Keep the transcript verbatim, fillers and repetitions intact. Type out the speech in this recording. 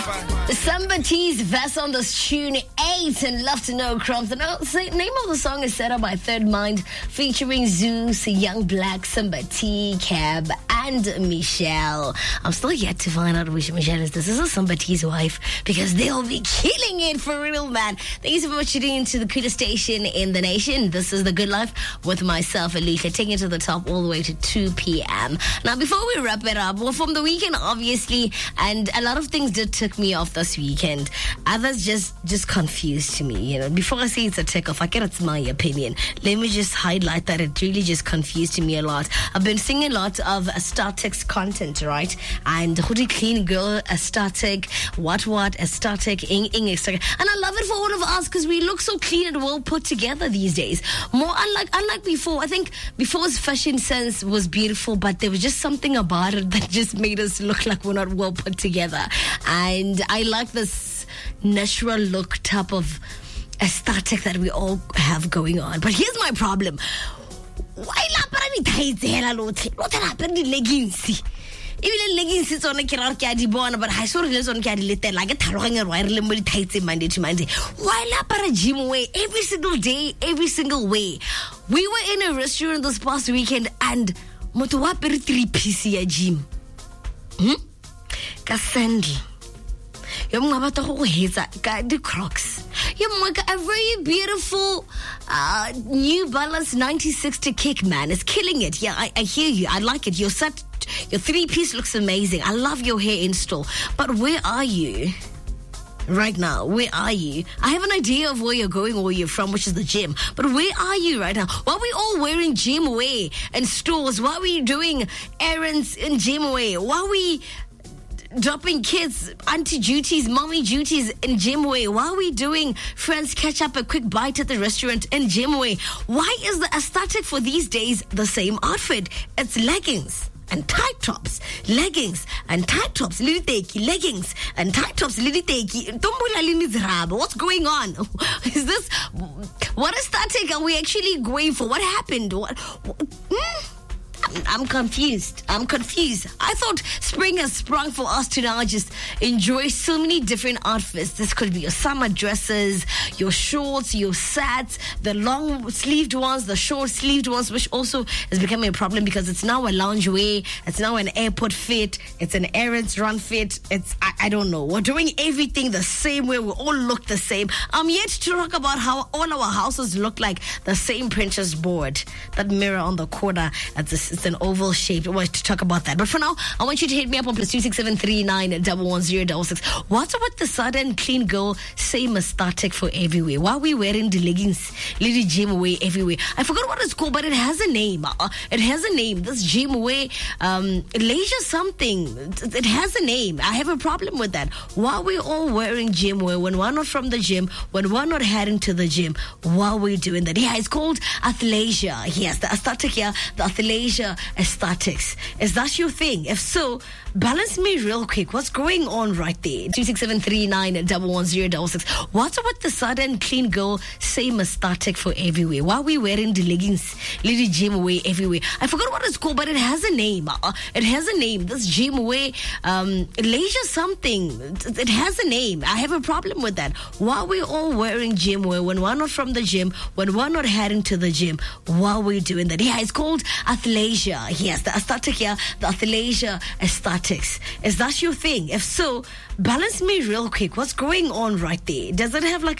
Samba T's verse on this tune, eight, and Love to Know Crumbs. The name of the song is set up by Third Mind, featuring Zeus, Young Black, Samba T, Cab, and Michelle. I'm still yet to find out which Michelle is. This is a Samba T's wife, because they'll be killing it for real, man. Thank you so much for tuning into the coolest station in the nation. This is The Good Life with myself, Alicia, taking it to the top all the way to two p.m. Now, before we wrap it up, well, from the weekend, obviously, and a lot of things did tick me off this weekend. Others just just confused to me. You know, before I say it's a tick off, I get it's my opinion. Let me just highlight that it really just confused me a lot. I've been seeing a lot of uh, Startex content, right? And hoodie clean girl, a Startek, what what, a Startek, ing ing, et cetera. And I love it for all of us because we look so clean and well put together these days. More unlike unlike before. I think before's fashion sense was beautiful, but there was just something about it that just made us look like we're not well put together. And I like this natural look type of aesthetic that we all have going on. But here's my problem. Why not happen in leggings? Even leggings is on a carrot born, but I saw this on caddy little like a tarong wire limit tights in Monday to Monday. Why not para gym way every single day, every single way? We were in a restaurant this past weekend and Motuaperi three P C gym. Hmm? Kasandli. Yung mga bata ko heza ka the Crocs. Yung mga a very beautiful uh, New Balance ninety sixty kick, man. It's killing it. Yeah, I, I hear you. I like it. Your set, your three piece looks amazing. I love your hair install. But where are you right now? Where are you? I have an idea of where you're going or where you're from, which is the gym. But where are you right now? Why are we all wearing gym wear in stores? Why are we doing errands in gym wear? Why are we dropping kids, auntie duties, mommy duties in gym wear? Why are we doing friends catch up a quick bite at the restaurant in gym wear? Why is the aesthetic for these days the same outfit? It's leggings and tight tops, leggings and tight tops, liliteki, leggings and tight tops, liliteki. What's going on? Is this, what aesthetic are we actually going for? What happened? What? what hmm? I'm confused. I'm confused. I thought spring has sprung for us to now just enjoy so many different outfits. This could be your summer dresses, your shorts, your sets, the long sleeved ones, the short sleeved ones, which also is becoming a problem because it's now a loungewear, it's now an airport fit, it's an errands run fit. It's, I, I don't know. We're doing everything the same way. We all look the same. I'm yet to talk about how all our houses look like the same Pinterest board. That mirror on the corner at this. It's an oval shape. I want to talk about that. But for now, I want you to hit me up on plus two six seven three nine one one zero double six. What's with the sudden clean girl same aesthetic for everywhere? Why are we wearing the leggings, little gym wear everywhere? I forgot what it's called, but it has a name. Uh, it has a name. This gym wear, um, leisure something. It has a name. I have a problem with that. Why are we all wearing gym wear when we're not from the gym, when we're not heading to the gym? Why are we doing that? Yeah, it's called athleisure. Yes, the aesthetic here, the athleisure aesthetics. Is that your thing? If so, balance me real quick. What's going on right there? two six seven three nine one one zero double six. What's with the sudden clean girl same aesthetic for everywhere? Why are we wearing the leggings, little gym wear everywhere? I forgot what it's called, but it has a name. Uh, it has a name. This gym wear, um, leisure something. It has a name. I have a problem with that. Why are we all wearing gym wear when we're not from the gym, when we're not heading to the gym? Why are we doing that? Yeah, it's called athleisure. Yes, the aesthetic here, the athleisure aesthetics. Is that your thing? If so, balance me real quick. What's going on right there? Does it have like